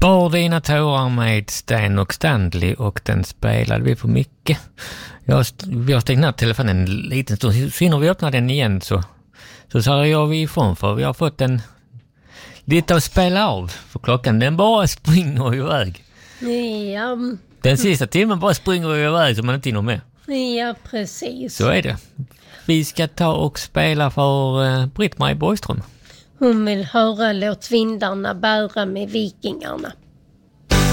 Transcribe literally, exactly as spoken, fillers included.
Spar dina tårar med Stan och Stanley, och den spelade vi på mycket. Jag, vi har stängt ner telefonen en liten stund. Så när vi öppnar den igen så, så sa jag vi ifrån, för vi har fått en lite att spela av. För klockan den bara springer iväg. Ja. Den sista timmen bara springer iväg så man inte hinner med. Ja, precis. Så är det. Vi ska ta och spela för uh, Britt-Marie Borgström. Hon vill höra Låt vindarna bära med Vikingarna.